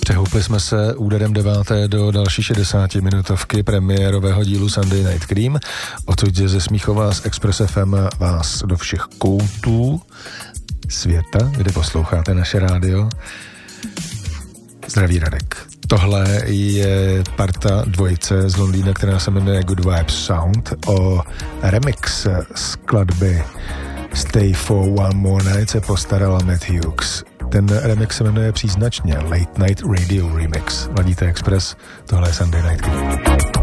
Přehoupli jsme se úderem 9. do další 60-minutovky premiérového dílu Sunday Night Cream. Odsud ze Smíchova z Express FM vás do všech koutů světa, kde posloucháte naše rádio. Zdraví Radek. Tohle je parta dvojice z Londýna, která se jmenuje Good Vibes Sound, o remix skladby Stay for One More Night se postarala Matt Hughes. Ten remix se jmenuje příznačně Late Night Radio Remix. Ladíte Express, tohle je Sunday Night Cream.